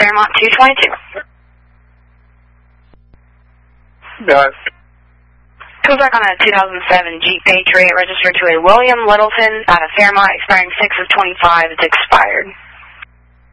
Fairmont 222. Guys. Comes back on a 2007 Jeep Patriot registered to a William Littleton out of Fairmont, expiring 6 of 25. It's expired.